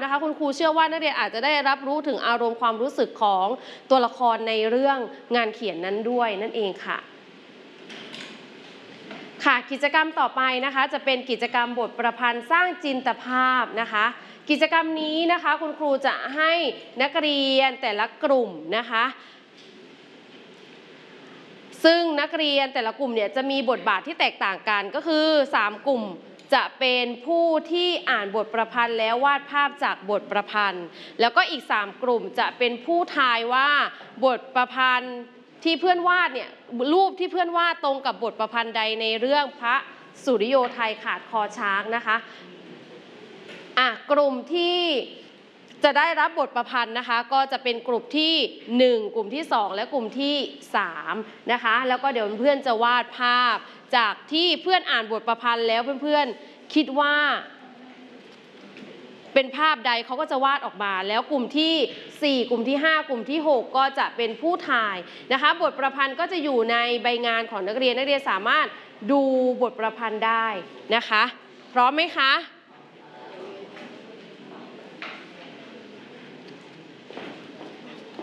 นะคะคุณครูเชื่อว่านักเรียนอาจจะได้รับรู้ถึงอารมณ์ความรู้สึกของตัวละครในเรื่องงานเขียนนั้นด้วยนั่นเองค่ะค่ะกิจกรรมต่อไปนะคะจะเป็นกิจกรรมบทประพันธ์สร้างจินตภาพนะคะกิจกรรมนี้นะคะคุณครูจะให้นักเรียนแต่ละกลุ่มนะคะซึ่งนักเรียนแต่ละกลุ่มเนี่ยจะมีบทบาทที่แตกต่างกันก็คือ3กลุ่มจะเป็นผู้ที่อ่านบทประพันธ์แล้ววาดภาพจากบทประพันธ์แล้วก็อีก3กลุ่มจะเป็นผู้ทายว่าบทประพันธ์ที่เพื่อนวาดเนี่ยรูปที่เพื่อนวาดตรงกับบทประพันธ์ใดในเรื่องพระสุริโยไทยขาดคอช้างนะคะกลุ่มที่จะได้รับบทประพันธ์นะคะก็จะเป็นกลุ่มที่1กลุ่มที่2และกลุ่มที่3นะคะแล้วก็เดี๋ยวเพื่อนจะวาดภาพจากที่เพื่อนอ่านบทประพันธ์แล้วเพื่อนๆคิดว่าเป็นภาพใดเขาก็จะวาดออกมาแล้วกลุ่มที่4กลุ่มที่5กลุ่มที่6ก็จะเป็นผู้ถ่ายนะคะบทประพันธ์ก็จะอยู่ในใบงานของนักเรียนสามารถดูบทประพันธ์ได้นะคะพร้อมไหมคะ